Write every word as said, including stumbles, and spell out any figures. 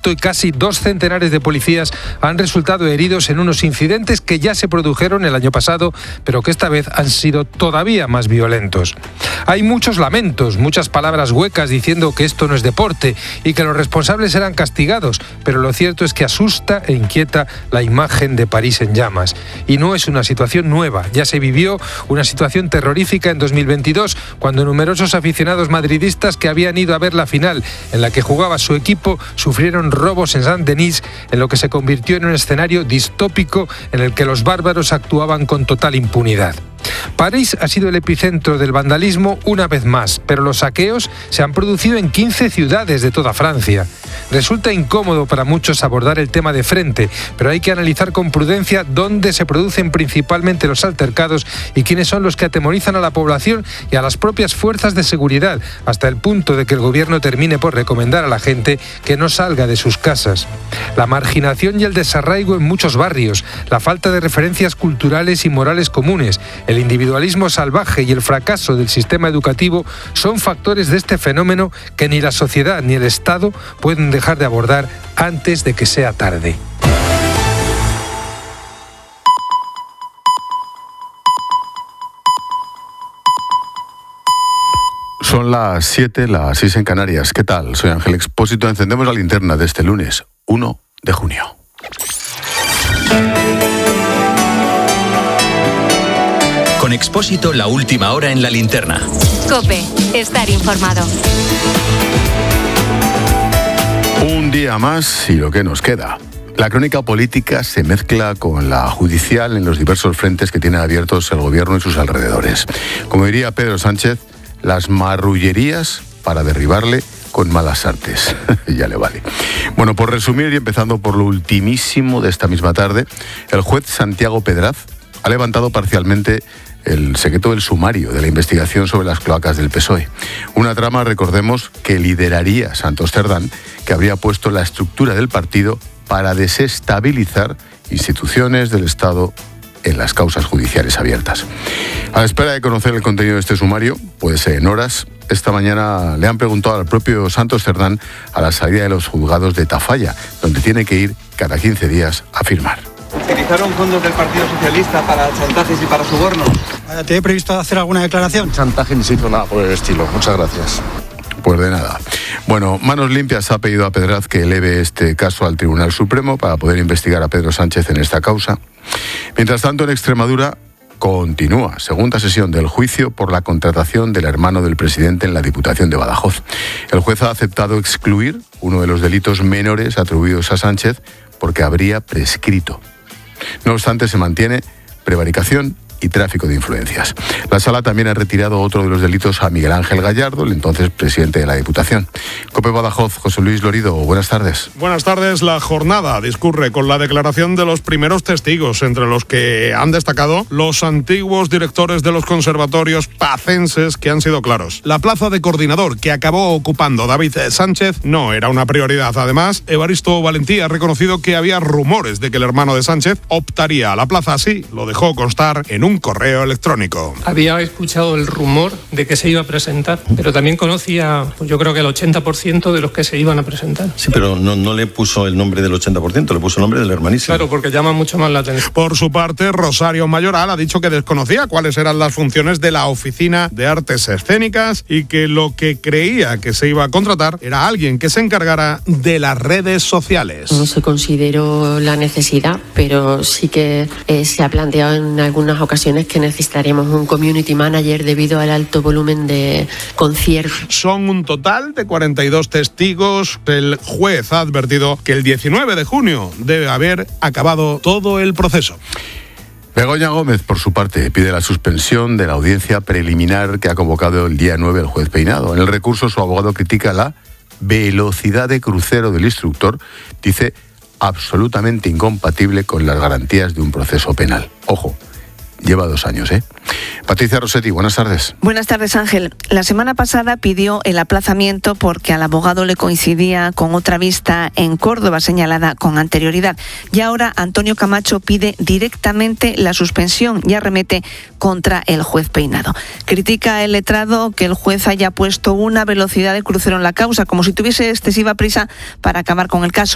conflicto y casi dos centenares de policías han resultado heridos en unos incidentes que ya se produjeron el año pasado, pero que esta vez han sido todavía más violentos. Hay muchos lamentos, muchas palabras huecas diciendo que esto no es deporte y que los responsables serán castigados, pero lo cierto es que asusta e inquieta la imagen de París en llamas. Y no es una situación nueva, ya se vivió una situación terrorífica en dos mil veintidós, cuando numerosos aficionados madridistas que habían ido a ver la final en la que jugaba su equipo sufrieron robos en Saint-Denis, en lo que se convirtió en un escenario distópico en el que los bárbaros actuaban con total impunidad. París ha sido el epicentro del vandalismo una vez más, pero los saqueos se han producido en quince ciudades de toda Francia. Resulta incómodo para muchos abordar el tema de frente, pero hay que analizar con prudencia dónde se producen principalmente los altercados y quiénes son los que atemorizan a la población y a las propias fuerzas de seguridad, hasta el punto de que el gobierno termine por recomendar a la gente que no salga de sus casas. La marginación y el desarraigo en muchos barrios, la falta de referencias culturales y morales comunes, el individualismo salvaje y el fracaso del sistema educativo son factores de este fenómeno que ni la sociedad ni el Estado pueden dejar de abordar antes de que sea tarde. Son las siete, las seis en Canarias. ¿Qué tal? Soy Ángel Expósito. Encendemos la linterna de este lunes, primero de junio. Con Expósito, la última hora en la linterna. COPE, estar informado. Un día más y lo que nos queda. La crónica política se mezcla con la judicial en los diversos frentes que tiene abiertos el gobierno y sus alrededores. Como diría Pedro Sánchez, las marrullerías para derribarle con malas artes. Ya le vale. Bueno, por resumir y empezando por lo ultimísimo de esta misma tarde, el juez Santiago Pedraz ha levantado parcialmente el secreto del sumario de la investigación sobre las cloacas del P S O E. Una trama, recordemos, que lideraría Santos Cerdán, que habría puesto la estructura del partido para desestabilizar instituciones del Estado en las causas judiciales abiertas. A la espera de conocer el contenido de este sumario, puede ser en horas, esta mañana le han preguntado al propio Santos Cerdán a la salida de los juzgados de Tafalla, donde tiene que ir cada quince días a firmar. ¿Utilizaron fondos del Partido Socialista para chantajes y para sobornos? ¿Te he previsto hacer alguna declaración? Chantaje ni se hizo nada por el estilo. Muchas gracias. Pues de nada. Bueno, Manos Limpias ha pedido a Pedraz que eleve este caso al Tribunal Supremo para poder investigar a Pedro Sánchez en esta causa. Mientras tanto, en Extremadura continúa segunda sesión del juicio por la contratación del hermano del presidente en la Diputación de Badajoz. El juez ha aceptado excluir uno de los delitos menores atribuidos a Sánchez porque habría prescrito. No obstante, se mantiene prevaricación y tráfico de influencias. La Sala también ha retirado otro de los delitos a Miguel Ángel Gallardo, el entonces presidente de la Diputación. COPE Badajoz, José Luis Lorido, buenas tardes. Buenas tardes. La jornada discurre con la declaración de los primeros testigos, entre los que han destacado los antiguos directores de los conservatorios pacenses, que han sido claros. La plaza de coordinador que acabó ocupando David Sánchez no era una prioridad. Además, Evaristo Valentí ha reconocido que había rumores de que el hermano de Sánchez optaría a la plaza. Así lo dejó constar en un correo electrónico. Había escuchado el rumor de que se iba a presentar, pero también conocía, pues yo creo que el ochenta por ciento de los que se iban a presentar. Sí, pero no, no le puso el nombre del ochenta por ciento, le puso el nombre del hermanísimo. Claro, porque llama mucho más la atención. Por su parte, Rosario Mayoral ha dicho que desconocía cuáles eran las funciones de la Oficina de Artes Escénicas y que lo que creía que se iba a contratar era alguien que se encargara de las redes sociales. No se consideró la necesidad, pero sí que eh, se ha planteado en algunas ocasiones que necesitaríamos un community manager debido al alto volumen de conciertos. Son un total de cuarenta y dos testigos. El juez ha advertido que el diecinueve de junio debe haber acabado todo el proceso. Begoña Gómez, por su parte, pide la suspensión de la audiencia preliminar que ha convocado el día nueve el juez Peinado. En el recurso, su abogado critica la velocidad de crucero del instructor, dice absolutamente incompatible con las garantías de un proceso penal. Ojo, lleva dos años, ¿eh? Patricia Rossetti, buenas tardes. Buenas tardes, Ángel. La semana pasada pidió el aplazamiento porque al abogado le coincidía con otra vista en Córdoba señalada con anterioridad. Y ahora Antonio Camacho pide directamente la suspensión y arremete contra el juez Peinado. Critica el letrado que el juez haya puesto una velocidad de crucero en la causa, como si tuviese excesiva prisa para acabar con el caso.